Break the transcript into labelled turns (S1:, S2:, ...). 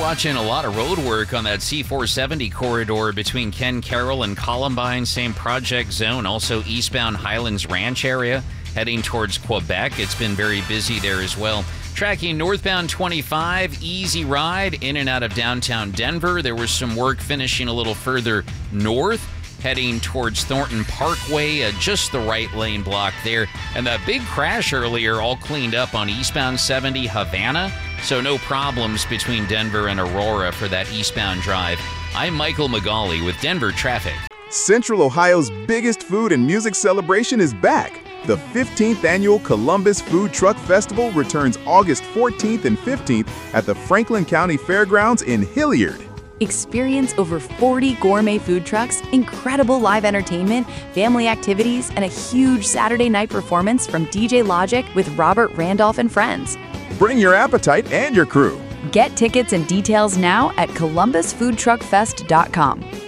S1: watching a lot of road work on that C470 corridor between Ken Carroll and Columbine, same project zone, also eastbound Highlands Ranch area, heading towards Quebec. It's been very busy there as well. Tracking northbound 25, easy ride in and out of downtown Denver. There was some work finishing a little further north, heading towards Thornton Parkway, just the right lane block there. And that big crash earlier all cleaned up on eastbound 70 Havana, so no problems between Denver and Aurora for that eastbound drive. I'm Michael McGauley with Denver Traffic.
S2: Central Ohio's biggest food and music celebration is back. The 15th annual Columbus Food Truck Festival returns August 14th and 15th at the Franklin County Fairgrounds in Hilliard.
S3: Experience over 40 gourmet food trucks, incredible live entertainment, family activities, and a huge Saturday night performance from DJ Logic with Robert Randolph and friends.
S2: Bring your appetite and your crew.
S3: Get tickets and details now at columbusfoodtruckfest.com.